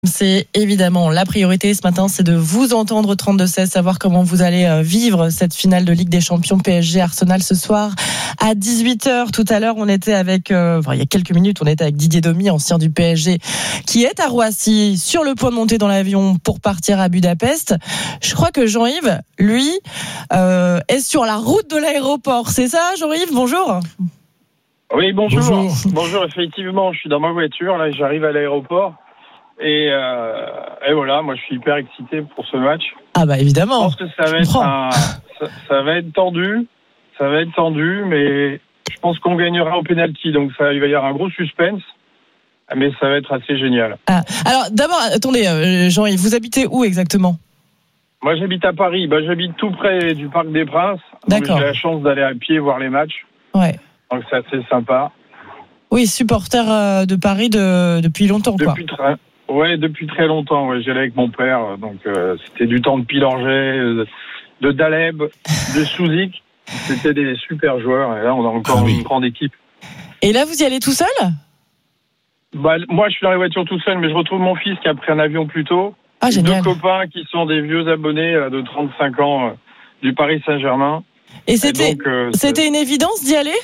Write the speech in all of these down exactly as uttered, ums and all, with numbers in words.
C'est évidemment la priorité ce matin, c'est de vous entendre au trente-deux seize, savoir comment vous allez vivre cette finale de Ligue des Champions P S G Arsenal ce soir à dix-huit heures. Tout à l'heure, on était avec, euh, enfin, il y a quelques minutes, on était avec Didier Domi, ancien du P S G, qui est à Roissy, sur le point de monter dans l'avion pour partir à Budapest. Je crois que Jean-Yves, lui, euh, est sur la route de l'aéroport. C'est ça, Jean-Yves? Bonjour. Oui, bonjour. Bonjour. Bonjour, effectivement, je suis dans ma voiture, là, j'arrive à l'aéroport. Et, euh, et voilà, moi je suis hyper excité pour ce match. Ah bah évidemment. Je pense que ça va être un, ça, ça va être tendu, ça va être tendu, mais je pense qu'on gagnera au penalty, donc ça, il va y avoir un gros suspense, mais ça va être assez génial. Ah, alors d'abord, attendez, euh, Jean-Yves, vous habitez où exactement? Moi j'habite à Paris, bah, j'habite tout près du Parc des Princes, donc j'ai la chance d'aller à pied voir les matchs. Ouais. Donc c'est assez sympa. Oui, supporter euh, de Paris de, depuis longtemps, quoi. Depuis très... Ouais, depuis très longtemps. Ouais. J'allais avec mon père, donc euh, c'était du temps de Pilorget, euh, de Daleb, de Souzik. C'était des super joueurs. Et là, on a encore ah oui. une grande équipe. Et là, vous y allez tout seul? Bah, moi, je suis dans la voiture tout seul, mais je retrouve mon fils qui a pris un avion plus tôt. Ah, génial. Deux copains qui sont des vieux abonnés euh, de trente-cinq ans euh, du Paris Saint-Germain. Et c'était, et donc, euh, c'était une évidence d'y aller?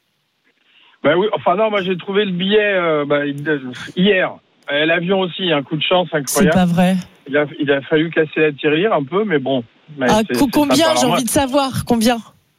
Bah oui. Enfin non, moi j'ai trouvé le billet euh, bah, hier. Et l'avion aussi, un coup de chance incroyable. C'est pas vrai. Il a, il a fallu casser la tirelire un peu, mais bon. Mais ah, c'est, combien, c'est j'ai envie de savoir, combien?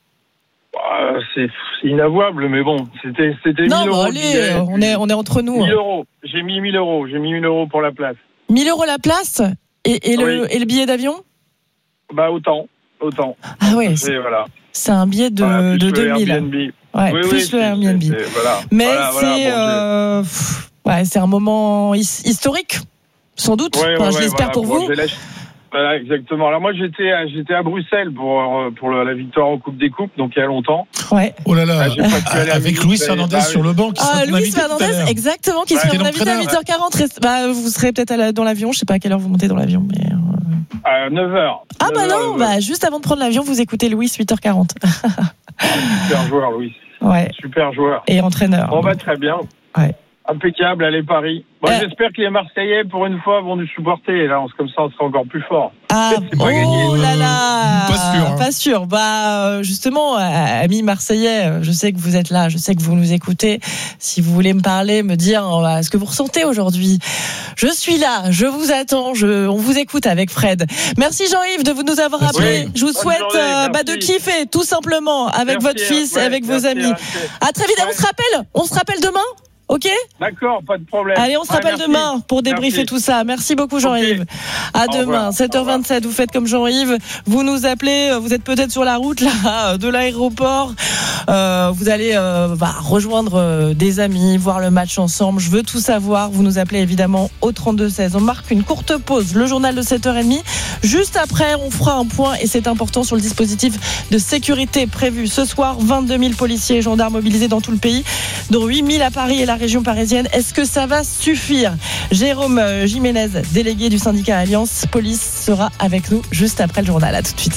euh, c'est, c'est inavouable, mais bon, c'était, c'était non, mille euros. Non, allez, on est, on est entre nous. mille euros. J'ai mis mille euros. J'ai mis mille euros pour la place. mille euros la place? Et, et, oui. le, et le billet d'avion? Bah, autant. Autant. Ah ouais. C'est, voilà. c'est un billet de, voilà, de deux mille. Ouais, oui, plus oui, le Airbnb. C'est, c'est, voilà. Mais voilà, c'est, voilà, bon, euh, ouais, c'est un moment his- historique, sans doute. Ouais, enfin, ouais, je ouais, l'espère voilà, pour bon, vous. La... Voilà, exactement. Alors moi, j'étais, à, j'étais à Bruxelles pour pour la victoire en Coupe des Coupes, donc il y a longtemps. Ouais. Oh là là. Ah, avec Luis Fernandez bah, sur le banc. Qui ah, Luis Fernandez, exactement, qui ouais. sera mon invité à huit heures quarante. Bah, vous serez peut-être à la, dans l'avion. Je sais pas à quelle heure vous montez dans l'avion, mais. À neuf heures. Ah bah non, bah juste avant de prendre l'avion, vous écoutez Louis, huit heures quarante. Super joueur, Louis. Ouais. Super joueur. Et entraîneur. On va très bien. Ouais. Impeccable, allez Paris. Bon, euh... J'espère que les Marseillais, pour une fois, vont nous supporter. Et là, on, comme ça, on sera encore plus fort. Ah, c'est pas oh gagné. Là là. Pas sûr. Hein. Pas sûr. Bah, justement, amis marseillais, je sais que vous êtes là, je sais que vous nous écoutez. Si vous voulez me parler, me dire bah, ce que vous ressentez aujourd'hui, je suis là, je vous attends, je, on vous écoute avec Fred. Merci Jean-Yves de vous nous avoir appelé. Oui. Je vous souhaite journée, bah, de kiffer, tout simplement, avec merci, votre fils ouais, et avec merci, vos amis. Merci. À très vite. Ouais. On se rappelle. On se rappelle demain. Ok ? D'accord, pas de problème. Allez, on se rappelle ouais, demain pour débriefer merci. tout ça. Merci beaucoup Jean-Yves. Okay. À Au demain, revoir. sept heures vingt-sept. Vous faites comme Jean-Yves. Vous nous appelez. Vous êtes peut-être sur la route là de l'aéroport. Euh, vous allez euh, bah, rejoindre euh, des amis, voir le match ensemble. Je veux tout savoir. Vous nous appelez évidemment au trente-deux seize. On marque une courte pause. Le journal de sept heures trente. Juste après, on fera un point et c'est important sur le dispositif de sécurité prévu ce soir. vingt-deux mille policiers et gendarmes mobilisés dans tout le pays, dont huit mille à Paris et la région parisienne. Est-ce que ça va suffire? Jérôme Jiménez, délégué du syndicat Alliance Police, sera avec nous juste après le journal. À tout de suite.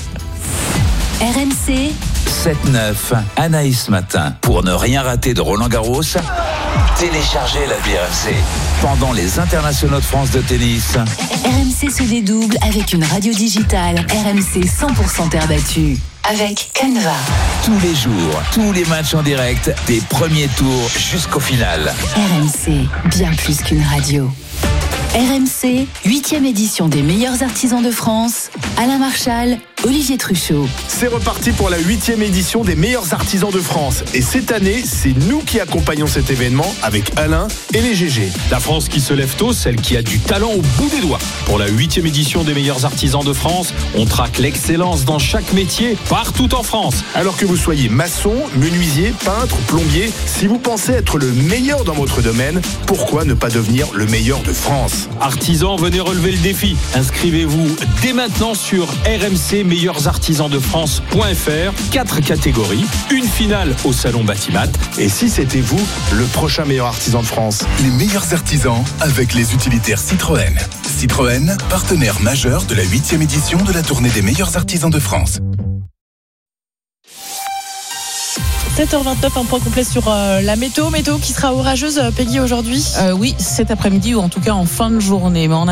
R M C sept neuf, Anaïs Matin. Pour ne rien rater de Roland Garros, téléchargez l'appli R M C. Pendant les internationaux de France de tennis, R M C se dédouble avec une radio digitale R M C cent pour cent terre battue. Avec Canva. Tous les jours, tous les matchs en direct, des premiers tours jusqu'au final. R M C, bien plus qu'une radio. R M C, huitième édition des meilleurs artisans de France. Alain Marchal, Olivier Truchot. C'est reparti pour la huitième édition des meilleurs artisans de France. Et cette année, c'est nous qui accompagnons cet événement avec Alain et les G G. La France qui se lève tôt, celle qui a du talent au bout des doigts. Pour la huitième édition des meilleurs artisans de France, on traque l'excellence dans chaque métier, partout en France. Alors que vous soyez maçon, menuisier, peintre, plombier, si vous pensez être le meilleur dans votre domaine, pourquoi ne pas devenir le meilleur de France ? Artisans, venez relever le défi. Inscrivez-vous dès maintenant sur r m c meilleurs artisans de france point f r. Quatre catégories, une finale au salon Batimat. Et si c'était vous, le prochain meilleur artisan de France? Les meilleurs artisans avec les utilitaires Citroën. Citroën, partenaire majeur de la huitième édition de la tournée des meilleurs artisans de France. sept heures vingt-neuf, un point complet sur euh, la météo. Météo qui sera orageuse, Peggy, aujourd'hui. euh, Oui, cet après-midi ou en tout cas en fin de journée. Mais on a